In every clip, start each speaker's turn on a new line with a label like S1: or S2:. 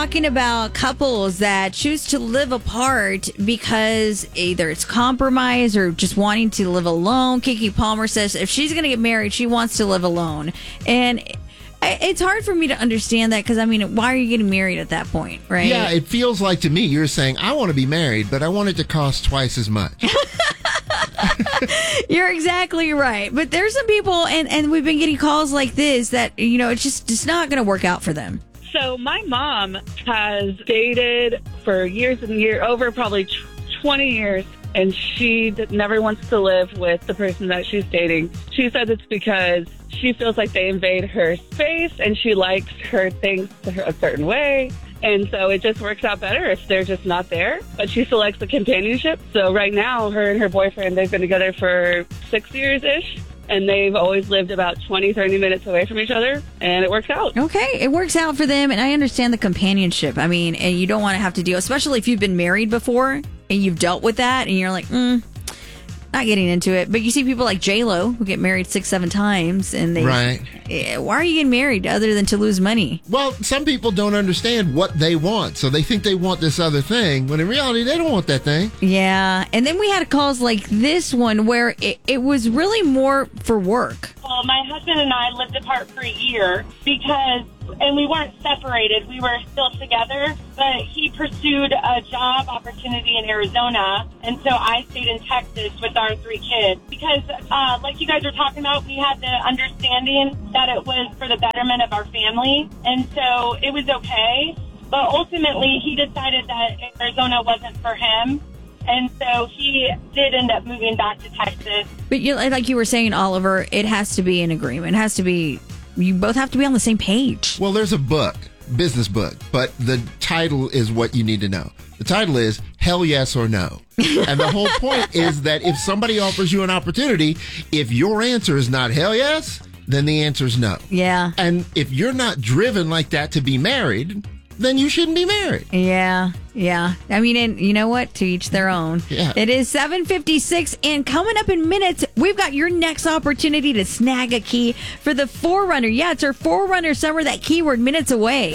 S1: Talking about couples that choose to live apart because either it's compromise or just wanting to live alone. Kiki Palmer says if she's going to get married, she wants to live alone. And it's hard for me to understand that because, I mean, why are you getting married at that point, right?
S2: Yeah, it feels like to me you're saying, I want to be married, but I want it to cost twice as much.
S1: You're exactly right. But there's some people, and we've been getting calls like this that, it's not going to work out for them.
S3: So my mom has dated for years and years, over probably 20 years, and she never wants to live with the person that she's dating. She says it's because she feels like they invade her space and she likes her things a certain way. And so it just works out better if they're just not there. But she still likes the companionship. So right now, her and her boyfriend, they've been together for 6 years-ish. And they've always lived about 20, 30 minutes away from each other. And it works out.
S1: Okay, it works out for them. And I understand the companionship. I mean, and you don't want to have to deal, especially if you've been married before and you've dealt with that. And you're like, not getting into it. But you see people like J-Lo who get married 6-7 times. And they,
S2: right.
S1: Why are you getting married other than to lose money?
S2: Well, some people don't understand what they want. So they think they want this other thing, when in reality, they don't want that thing.
S1: Yeah. And then we had calls like this one where it was really more for work.
S4: Well, my husband and I lived apart for a year and we weren't separated. We were still together, but he pursued a job opportunity in Arizona, and so I stayed in Texas with our 3 kids. Because, like you guys were talking about, we had the understanding that it was for the betterment of our family, and so it was okay. But ultimately, he decided that Arizona wasn't for him. And so he did end up moving back to Texas.
S1: But like you were saying, Oliver, it has to be an agreement. It has to be, you both have to be on the same page.
S2: Well, there's a business book, but the title is what you need to know. The title is Hell Yes or No. And the whole point is that if somebody offers you an opportunity, if your answer is not hell yes, then the answer is no.
S1: Yeah.
S2: And if you're not driven like that to be married, then you shouldn't be married.
S1: Yeah. I mean, and you know what? To each their own.
S2: Yeah.
S1: It is 7:56, and coming up in minutes, we've got your next opportunity to snag a key for the 4Runner. Yeah, it's our 4Runner Summer, that keyword, minutes away.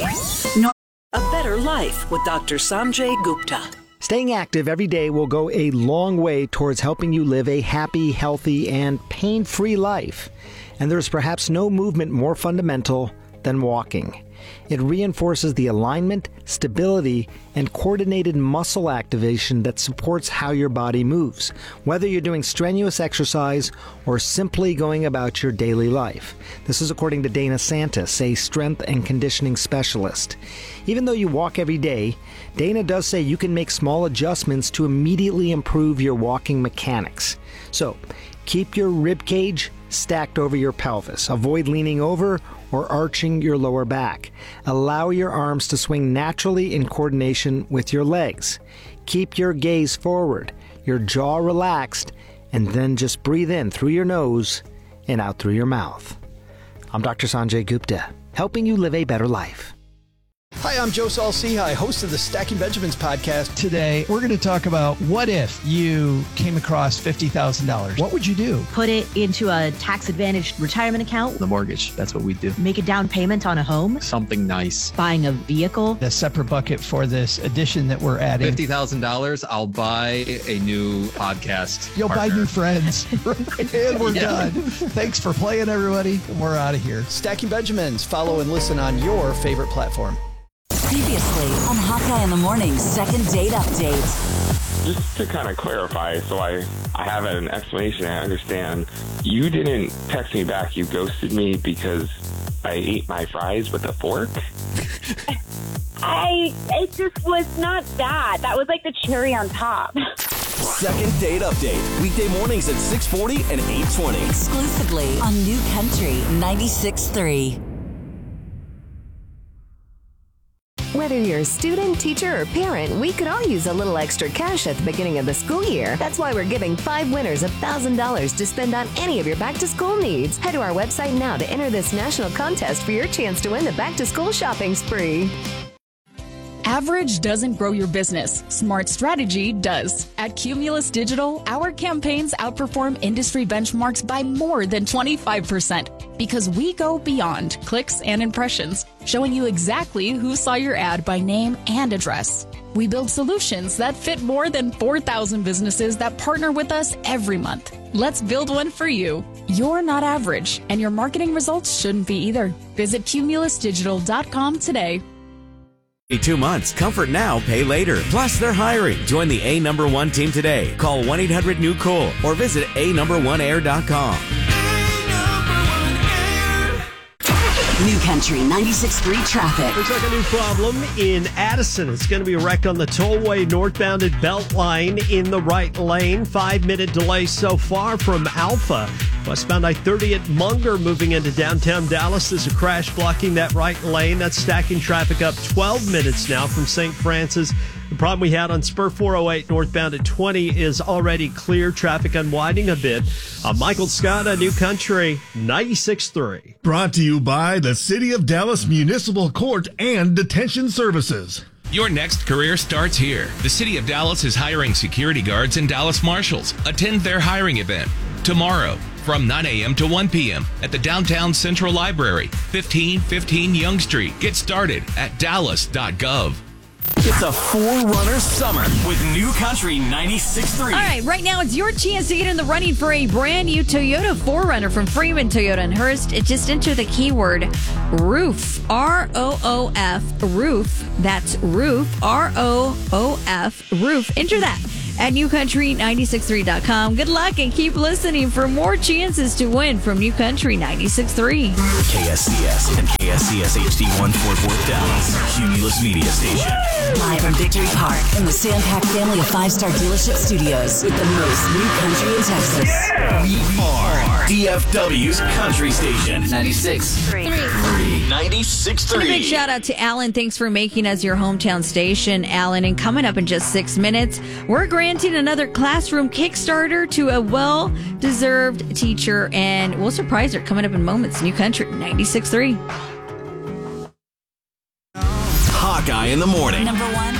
S5: A Better Life with Dr. Sanjay Gupta.
S6: Staying active every day will go a long way towards helping you live a happy, healthy, and pain-free life. And there's perhaps no movement more fundamental than walking. It reinforces the alignment, stability, and coordinated muscle activation that supports how your body moves, whether you're doing strenuous exercise or simply going about your daily life. This is according to Dana Santis, a strength and conditioning specialist. Even though you walk every day, Dana does say you can make small adjustments to immediately improve your walking mechanics. So, keep your rib cage stacked over your pelvis. Avoid leaning over or arching your lower back. Allow your arms to swing naturally in coordination with your legs. Keep your gaze forward, your jaw relaxed, and then just breathe in through your nose and out through your mouth. I'm Dr. Sanjay Gupta, helping you live a better life.
S7: Hi, I'm Joe Saul-Sehy, host of the Stacking Benjamins podcast.
S8: Today, we're going to talk about what if you came across $50,000? What would you do?
S9: Put it into a tax-advantaged retirement account.
S10: The mortgage, that's what we do.
S9: Make a down payment on a home.
S10: Something nice.
S9: Buying a vehicle.
S8: A separate bucket for this addition that we're adding.
S10: $50,000, I'll buy a new podcast
S8: You'll
S10: partner.
S8: buy new friends. And we're done. Thanks for playing, everybody. We're out of here.
S7: Stacking Benjamins. Follow and listen on your favorite platform.
S5: Previously on Hawkeye in the Morning's second date update.
S11: Just to kind of clarify, so I have an explanation, I understand. You didn't text me back, you ghosted me because I ate my fries with a fork?
S4: It just was not that. That was like the cherry on top.
S12: Second date update. Weekday mornings at 6:40 and 8:20.
S5: Exclusively on New Country 96.3.
S13: Whether you're a student, teacher, or parent, we could all use a little extra cash at the beginning of the school year. That's why we're giving 5 winners $1,000 to spend on any of your back-to-school needs. Head to our website now to enter this national contest for your chance to win the back-to-school shopping spree.
S14: Average doesn't grow your business. Smart strategy does. At Cumulus Digital, our campaigns outperform industry benchmarks by more than 25%. Because we go beyond clicks and impressions, showing you exactly who saw your ad by name and address. We build solutions that fit more than 4,000 businesses that partner with us every month. Let's build one for you. You're not average, and your marketing results shouldn't be either. Visit cumulusdigital.com today.
S15: 2 months. Comfort now, pay later. Plus, they're hiring. Join the A Number One team today. Call 1-800-NEW-COOL or visit anumber1air.com.
S5: New Country 96.3 traffic.
S16: Looks like a new problem in Addison. It's going to be a wreck on the tollway northbound at Beltline in the right lane. 5-minute delay so far from Alpha. Westbound I-30 at Munger moving into downtown Dallas. There's a crash blocking that right lane. That's stacking traffic up 12 minutes now from St. Francis. The problem we had on Spur 408 northbound at 20 is already clear. Traffic unwinding a bit. Michael Scott, New Country 96.3.
S17: Brought to you by the City of Dallas Municipal Court and Detention Services.
S18: Your next career starts here. The City of Dallas is hiring security guards and Dallas Marshals. Attend their hiring event tomorrow from 9 a.m. to 1 p.m. at the Downtown Central Library, 1515 Young Street. Get started at dallas.gov.
S12: It's a Forerunner summer with New Country 96.3.
S1: All right, right now it's your chance to get in the running for a brand new Toyota 4Runner from Freeman Toyota and Hearst. Just enter the keyword roof, R-O-O-F, roof. That's roof, R-O-O-F, roof. Enter that at newcountry963.com. Good luck and keep listening for more chances to win from New Country 96.3.
S12: KSCS and KSCS HD1 Fort Worth, Dallas. Cumulus Media Station.
S5: Live from Victory Park in the Sandpack family of 5-star dealership studios with the most New Country in Texas.
S12: We are DFW's Country Station. 96.3. 96.3.
S1: And a big shout out to Alan. Thanks for making us your hometown station, Alan. And coming up in just 6 minutes, we're granting another classroom Kickstarter to a well-deserved teacher. And we'll surprise her coming up in moments. New Country 96.3.
S12: Hawkeye in the morning.
S5: Number one.